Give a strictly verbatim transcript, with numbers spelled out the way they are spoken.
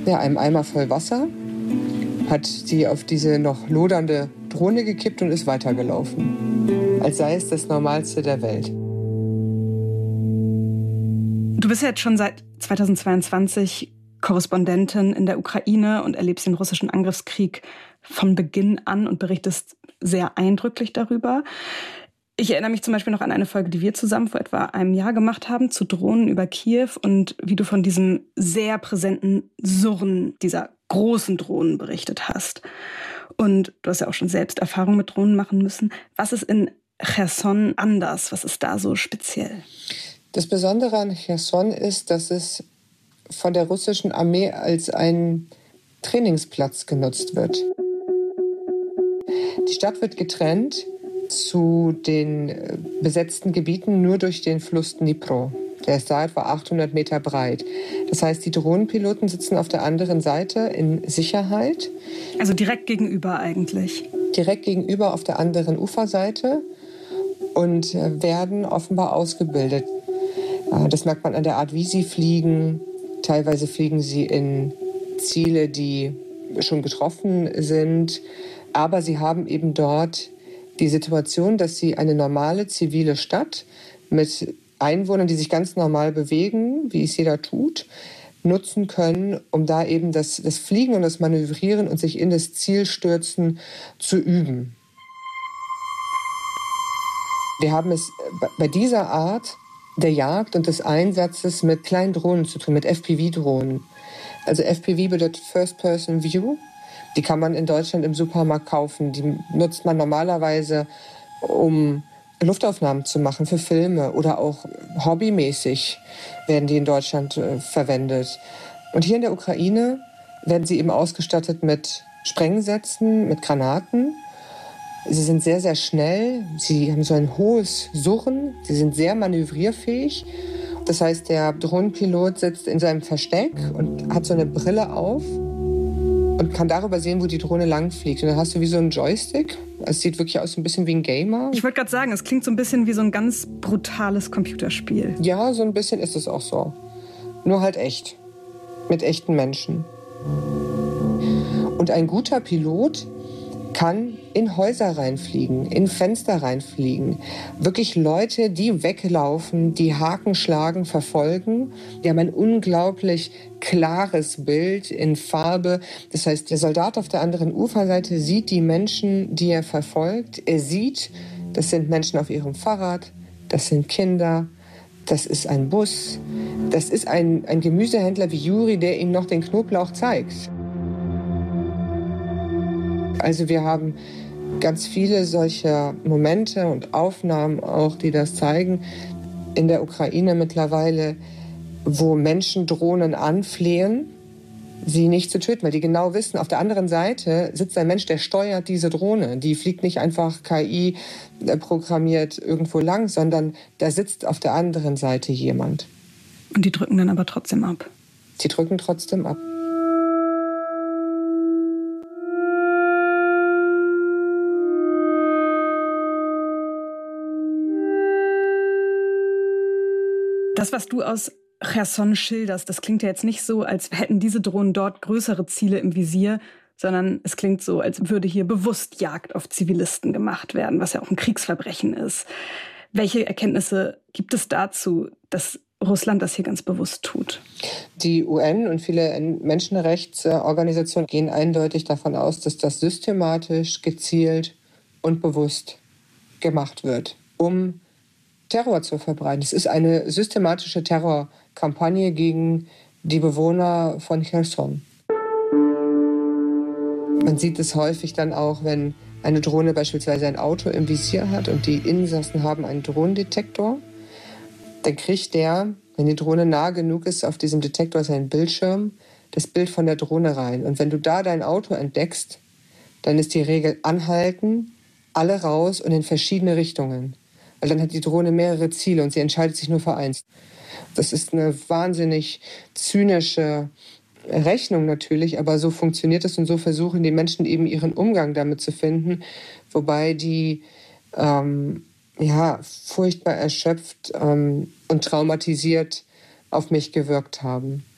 ja, einem Eimer voll Wasser, hat sie auf diese noch lodernde Drohne gekippt und ist weitergelaufen. Als sei es das Normalste der Welt. Du bist ja jetzt schon seit zweitausendzweiundzwanzig Korrespondentin in der Ukraine und erlebst den russischen Angriffskrieg von Beginn an und berichtest sehr eindrücklich darüber. Ich erinnere mich zum Beispiel noch an eine Folge, die wir zusammen vor etwa einem Jahr gemacht haben, zu Drohnen über Kiew und wie du von diesem sehr präsenten Surren dieser großen Drohnen berichtet hast. Und du hast ja auch schon selbst Erfahrungen mit Drohnen machen müssen. Was ist in Cherson anders? Was ist da so speziell? Das Besondere an Cherson ist, dass es von der russischen Armee als ein Trainingsplatz genutzt wird. Die Stadt wird getrennt zu den besetzten Gebieten nur durch den Fluss Dnipro. Der ist da etwa achthundert Meter breit. Das heißt, die Drohnenpiloten sitzen auf der anderen Seite in Sicherheit. Also direkt gegenüber eigentlich? Direkt gegenüber auf der anderen Uferseite und werden offenbar ausgebildet. Das merkt man an der Art, wie sie fliegen. Teilweise fliegen sie in Ziele, die schon getroffen sind. Aber sie haben eben dort die Situation, dass sie eine normale zivile Stadt mit Einwohnern, die sich ganz normal bewegen, wie es jeder tut, nutzen können, um da eben das, das Fliegen und das Manövrieren und sich in das Ziel stürzen zu üben. Wir haben es bei dieser Art der Jagd und des Einsatzes mit kleinen Drohnen zu tun, mit F P V-Drohnen. Also F P V bedeutet First Person View. Die kann man in Deutschland im Supermarkt kaufen. Die nutzt man normalerweise, um Luftaufnahmen zu machen für Filme oder auch hobbymäßig werden die in Deutschland äh, verwendet. Und hier in der Ukraine werden sie eben ausgestattet mit Sprengsätzen, mit Granaten. Sie sind sehr, sehr schnell. Sie haben so ein hohes Surren. Sie sind sehr manövrierfähig. Das heißt, der Drohnenpilot sitzt in seinem Versteck und hat so eine Brille auf und kann darüber sehen, wo die Drohne langfliegt. Und dann hast du wie so einen Joystick. Es sieht wirklich aus ein bisschen wie ein Gamer. Ich wollte gerade sagen, es klingt so ein bisschen wie so ein ganz brutales Computerspiel. Ja, so ein bisschen ist es auch so. Nur halt echt. Mit echten Menschen. Und ein guter Pilot kann in Häuser reinfliegen, in Fenster reinfliegen. Wirklich Leute, die weglaufen, die Haken schlagen, verfolgen. Die haben ein unglaublich klares Bild in Farbe. Das heißt, der Soldat auf der anderen Uferseite sieht die Menschen, die er verfolgt. Er sieht, das sind Menschen auf ihrem Fahrrad, das sind Kinder, das ist ein Bus, das ist ein, ein Gemüsehändler wie Juri, der ihm noch den Knoblauch zeigt. Also wir haben ganz viele solcher Momente und Aufnahmen auch, die das zeigen, in der Ukraine mittlerweile, wo Menschen Drohnen anflehen, sie nicht zu töten, weil die genau wissen, auf der anderen Seite sitzt ein Mensch, der steuert diese Drohne. Die fliegt nicht einfach K I programmiert irgendwo lang, sondern da sitzt auf der anderen Seite jemand. Und die drücken dann aber trotzdem ab? Die drücken trotzdem ab. Das, was du aus Cherson schilderst, das klingt ja jetzt nicht so, als hätten diese Drohnen dort größere Ziele im Visier, sondern es klingt so, als würde hier bewusst Jagd auf Zivilisten gemacht werden, was ja auch ein Kriegsverbrechen ist. Welche Erkenntnisse gibt es dazu, dass Russland das hier ganz bewusst tut? Die U N und viele Menschenrechtsorganisationen gehen eindeutig davon aus, dass das systematisch, gezielt und bewusst gemacht wird, um Terror zu verbreiten. Es ist eine systematische Terrorkampagne gegen die Bewohner von Cherson. Man sieht es häufig dann auch, wenn eine Drohne beispielsweise ein Auto im Visier hat und die Insassen haben einen Drohnendetektor, dann kriegt der, wenn die Drohne nah genug ist, auf diesem Detektor seinen Bildschirm, das Bild von der Drohne rein. Und wenn du da dein Auto entdeckst, dann ist die Regel anhalten, alle raus und in verschiedene Richtungen. Weil dann hat die Drohne mehrere Ziele und sie entscheidet sich nur für eins. Das ist eine wahnsinnig zynische Rechnung natürlich, aber so funktioniert es und so versuchen die Menschen eben ihren Umgang damit zu finden, wobei die ähm, ja, furchtbar erschöpft ähm, und traumatisiert auf mich gewirkt haben.